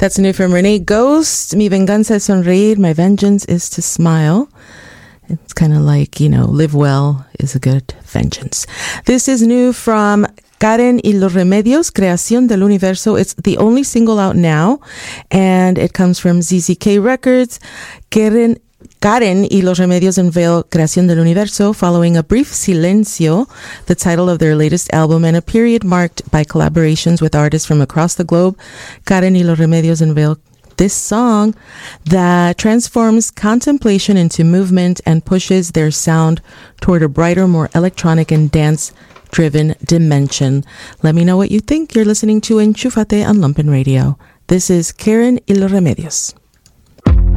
That's new from Renee Ghost. Mi venganza es sonreír. My vengeance is to smile. It's kind of like, live well is a good vengeance. This is new from Karen y los Remedios, Creación del Universo. It's the only single out now, and it comes from ZZK Records. Karen y los Remedios unveil Creación del Universo following a brief silencio, the title of their latest album, and a period marked by collaborations with artists from across the globe. Karen y los Remedios unveil this song that transforms contemplation into movement and pushes their sound toward a brighter, more electronic and dance-driven dimension. Let me know what you think. You're listening to Enchúfate on Lumpen Radio. This is Karen y los Remedios.